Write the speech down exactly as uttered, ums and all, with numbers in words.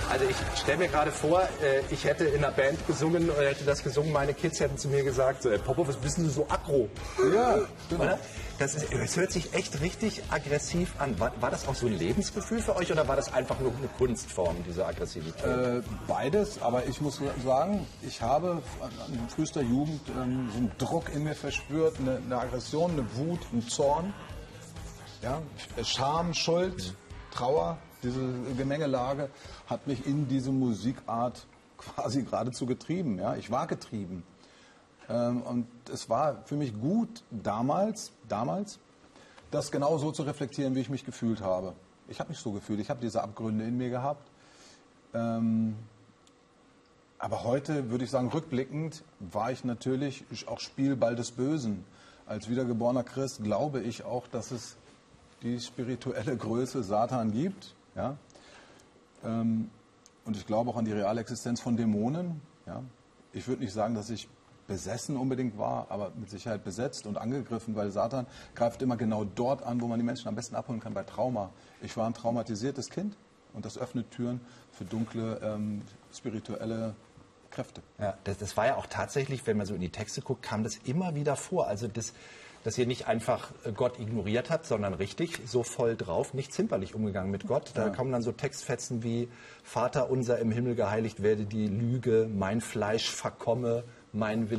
Also ich stelle mir gerade vor, äh, ich hätte in einer Band gesungen oder hätte das gesungen, meine Kids hätten zu mir gesagt, so, ey, Popo, was bist denn du so aggro? Ja, genau. Oder? Das, ist, das hört sich echt richtig aggressiv an. War, war das auch so ein Lebensgefühl für euch oder war das einfach nur eine Kunstform, diese Aggressivität? Äh, beides, aber ich muss sagen, ich habe in frühester Jugend ähm, so einen Druck in mir verspürt, eine, eine Aggression, eine Wut, einen Zorn, ja, Scham, Schuld, Trauer. Diese Gemengelage hat mich in diese Musikart quasi geradezu getrieben. Ja? Ich war getrieben. Ähm, und es war für mich gut, damals, damals, das genau so zu reflektieren, wie ich mich gefühlt habe. Ich habe mich so gefühlt, ich habe diese Abgründe in mir gehabt. Ähm, aber heute, würde ich sagen, rückblickend, war ich natürlich auch Spielball des Bösen. Als wiedergeborener Christ glaube ich auch, dass es die spirituelle Größe Satan gibt. Ja? Ähm, und ich glaube auch an die reale Existenz von Dämonen. Ja? Ich würde nicht sagen, dass ich besessen unbedingt war, aber mit Sicherheit besetzt und angegriffen, weil Satan greift immer genau dort an, wo man die Menschen am besten abholen kann, bei Trauma. Ich war ein traumatisiertes Kind und das öffnet Türen für dunkle, ähm, spirituelle Kräfte. Ja, das, das war ja auch tatsächlich, wenn man so in die Texte guckt, kam das immer wieder vor. Also das, dass ihr nicht einfach Gott ignoriert habt, sondern richtig so voll drauf, nicht zimperlich umgegangen mit Gott. Da ja. kommen dann so Textfetzen wie Vater unser im Himmel geheiligt werde die Lüge, mein Fleisch verkomme, mein Wille